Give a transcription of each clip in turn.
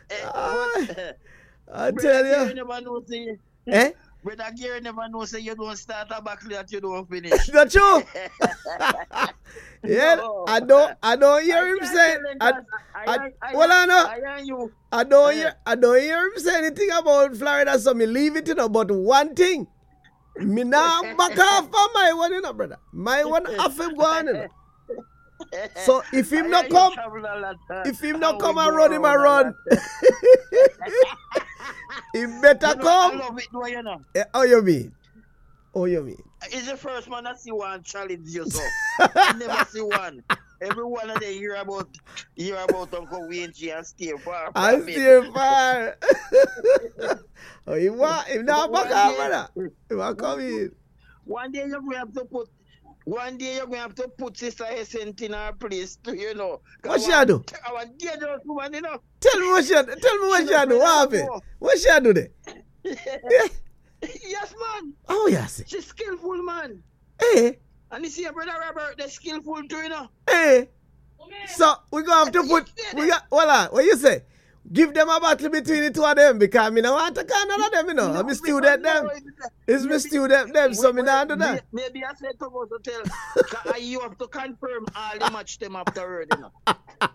But I Brother tell Gary you. never know say Eh? Brother Gary never know say you don't start a battle that you don't finish. Not true. Yeah, No. I don't I hear him can't say tell them I that I well I know. I and you. Uh, I don't hear him say anything about Florida, so me leave it, but one thing, me now back off on my one, brother. My one half him go on. So if him I not and you come, travel a lot. if him not And we come go and run him a around a run, lot. he better You know, I come. love it though, you know. How you mean? How you mean? It's the first man I see one challenge you so. I never see one. Every one of them hear about Uncle Wayne G and stay far I from it. still fire. Oh, him not back One off, day, brother. He want come in. one day you're going to have to put one day you're going to have to put Sister Essence in her place too, you know. What she do? Our dangerous woman, you know. Tell me what she do. Tell me what she do. What happened? What she do there? Yeah. Yes, man. Oh, yes. She's skillful, man. Hey, And you see your brother Robert, they're skillful too, you know. hey. So we gonna have to put. Hold on. What you say? Give them a battle between the two of them because me no want to call none of them, you know. I'm a student them. It's me student them, so me not do that. Maybe I said to go to tell you have to confirm all the match them afterward, you know.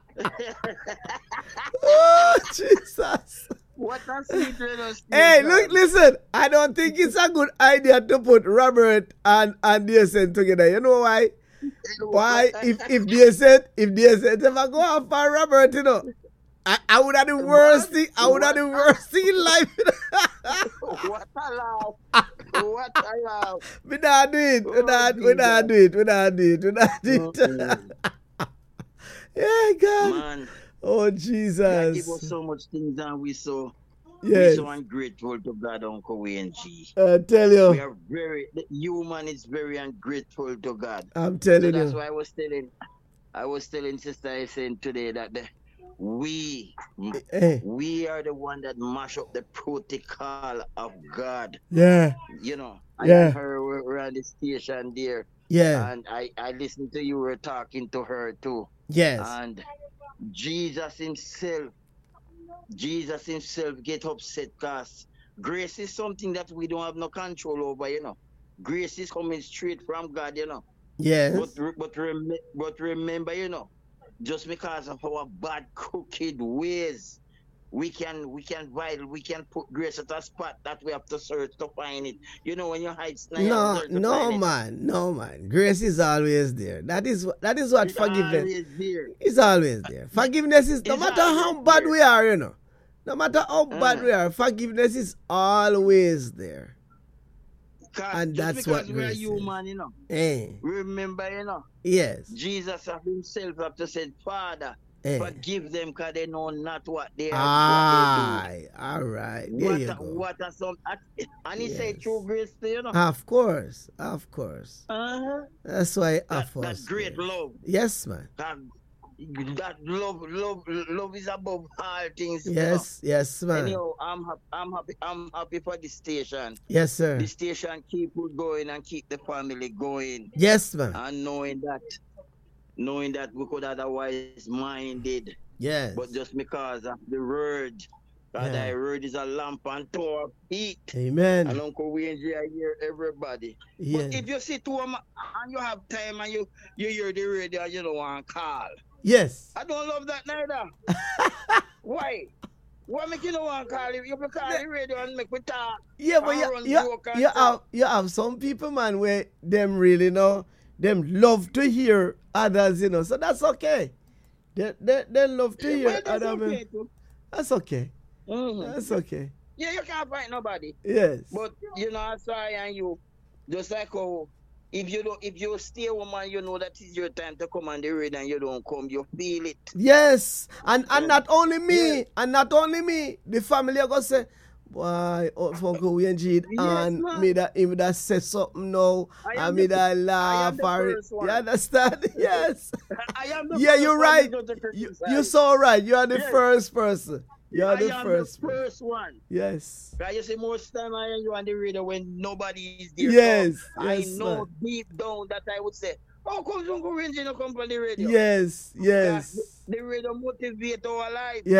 Oh, Jesus. What a sweet little Steve, Hey, man. look, listen. I don't think it's a good idea to put Robert and DSN together. You know why? Why? If DSN ever go after Robert, you know, I would have the worst thing. I would have the worst thing in life. What a laugh. What a laugh. We not do it. We not do it. We not do it. We not do it. Yeah, God. Man, Oh, God give us Jesus. so much things and we so Yes. ungrateful to God, Uncle Wayne G. I tell We you. are the human is very ungrateful to God. I'm So telling that's you. why I was telling Sister Essence today that we Hey. are the one that mash up the protocol of God. Yeah. You know, Yeah. and her we're on the station there, Yeah. and I listened to you were talking to her too, Yes. and Jesus himself get upset because grace is something that we don't have no control over, you know. Grace is coming straight from God, you know. Yes. But remember, you know, just because of our bad crooked ways, we can put grace at a spot that we have to search to find it. You know, when you hide snake, No, man. Grace is always there. That is what it's forgiveness always there. is always there. Forgiveness is no It's matter how always bad there. we are, you know. No matter how bad we are, forgiveness is always there. And Just that's because what we are grace is. human, you know. Eh. Remember, you know, Yes. Jesus of himself have to say, Father, Eh. forgive them because they know not what they are Aye. All right. what There they you do. go. What a some and he said Yes. true grace, you know. Of course. Uh-huh. That's why That great love. Yes, man. That love is above all things. you know. Yes, man. Anyhow, I'm happy for the station. Yes, sir. The station keep it going and keep the family going. Yes, man. And knowing that we could otherwise minded, Yes. but just because of the word, God, Yeah. thy word is a lamp unto our feet. Amen. And Uncle Wayne J, I hear everybody. Yeah. But if you sit home and you have time and you hear the radio and you don't want to call, Yes. I don't love that neither. Why? Why make you no want to call you? You can call the radio and make me talk. Yeah, but and run joke and talk. you have some people, man, where them really know them love to hear others, you know. So that's okay. They love to hear Well, that's others. okay too. That's okay. Mhm. That's okay. Yeah, you can't fight nobody. Yes. But you know, I sorry and you, just like how if you stay home and you know that it's your time to come on the radio and you don't come, you feel it. Yes. And not only me, Yeah. and not only me, the family are gonna say, why for go and G and man. me that him that say something now I am and me the- that I am laugh the for it. first one. You understand? Yes. I am the Yeah, first you're one right. to You're criticize. so right. You are the Yes. first person. You are I the am first the person. first one. Yes. Because you see, most time I hear you on the radio when nobody is there. Yes. So I Yes, know man. deep down that I would say, oh, come Uncle Wayne J, no come on the radio. Yes. Yes. The radio motivate our life.